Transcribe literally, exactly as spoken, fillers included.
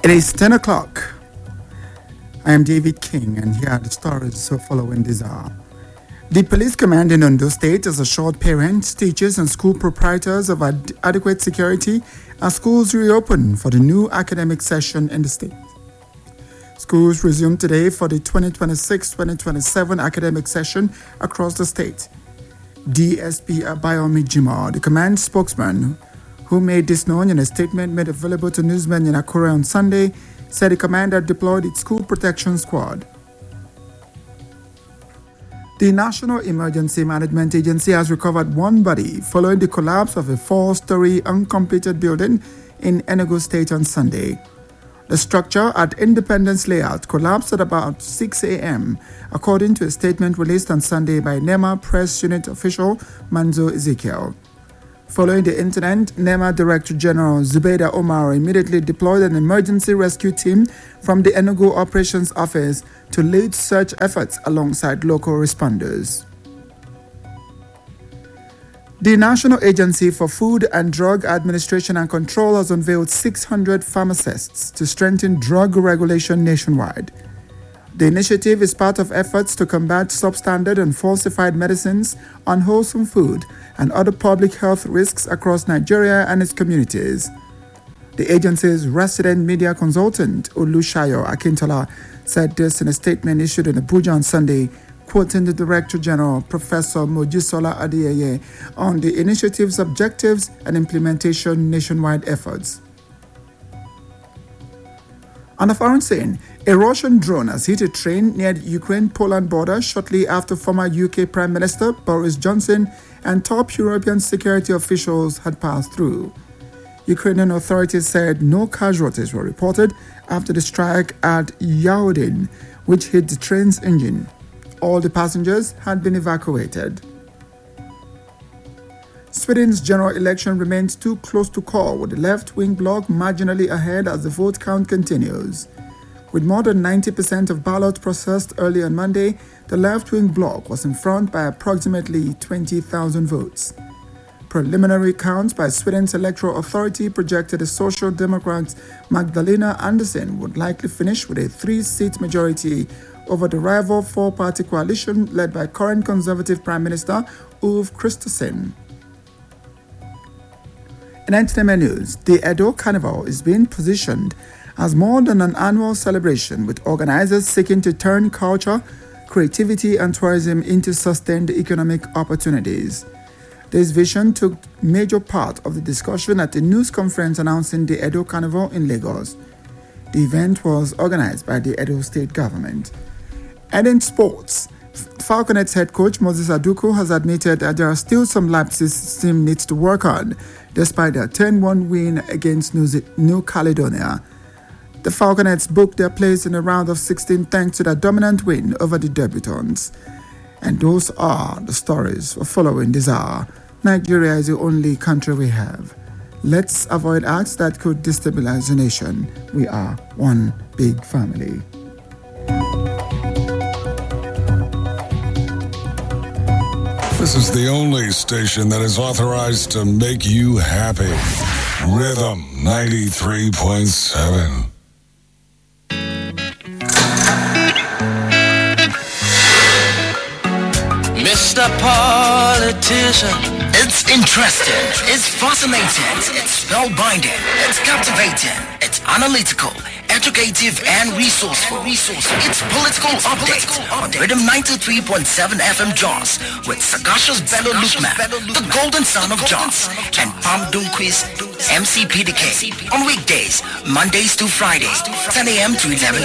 It is ten o'clock. I am David King, and here are the stories so following this hour. The police command in Ondo State has assured parents, teachers, and school proprietors of ad- adequate security as schools reopen for the new academic session in the state. Schools resume today for the twenty twenty-six twenty twenty-seven academic session across the state. D S P Abayomi Jimoh, the command spokesman, who made this known in a statement made available to newsmen in Akure on Sunday, said the command had deployed its school protection squad. The National Emergency Management Agency has recovered one body following the collapse of a four-story uncompleted building in Enugu State on Sunday. The structure at Independence Layout collapsed at about six a.m., according to a statement released on Sunday by NEMA Press Unit official Manzo Ezekiel. Following the incident, NEMA Director General Zubeida Omar immediately deployed an emergency rescue team from the Enugu Operations Office to lead search efforts alongside local responders. The National Agency for Food and Drug Administration and Control has unveiled six hundred pharmacists to strengthen drug regulation nationwide. The initiative is part of efforts to combat substandard and falsified medicines, unwholesome food, and other public health risks across Nigeria and its communities. The agency's resident media consultant, Olushayo Akintola, said this in a statement issued in Abuja on Sunday, quoting the Director General, Professor Mojisola Adeyeye, on the initiative's objectives and implementation nationwide efforts. On a foreign scene, a Russian drone has hit a train near the Ukraine-Poland border shortly after former U K Prime Minister Boris Johnson and top European security officials had passed through. Ukrainian authorities said no casualties were reported after the strike at Yahodin, which hit the train's engine. All the passengers had been evacuated. Sweden's general election remains too close to call, with the left-wing bloc marginally ahead as the vote count continues. With more than ninety percent of ballots processed early on Monday, the left-wing bloc was in front by approximately twenty thousand votes. Preliminary counts by Sweden's electoral authority projected the Social Democrat Magdalena Andersson would likely finish with a three-seat majority over the rival four-party coalition led by current Conservative Prime Minister Ulf Kristersson. In entertainment news, the Edo Carnival is being positioned as more than an annual celebration, with organizers seeking to turn culture, creativity, and tourism into sustained economic opportunities. This vision took major part of the discussion at the news conference announcing the Edo Carnival in Lagos. The event was organized by the Edo State government. And in sports, Falconets head coach Moses Aduku has admitted that there are still some lapses his team needs to work on, despite their ten one win against New, Z- New Caledonia. The Falconets booked their place in the round of sixteen thanks to their dominant win over the debutants. And those are the stories for following this hour. Nigeria is the only country we have. Let's avoid acts that could destabilize the nation. We are one big family. This is the only station that is authorized to make you happy. Rhythm ninety-three point seven. Mister Politician. It's interesting, it's fascinating, it's spellbinding, it's captivating, it's analytical, educative, and resourceful. It's political update on Rhythm ninety-three point seven F M Jos with Sagacious Bello Lukman, the golden son of Jos, and Pam Dunquist, M C P D K on weekdays, Mondays to Fridays, ten a.m. to eleven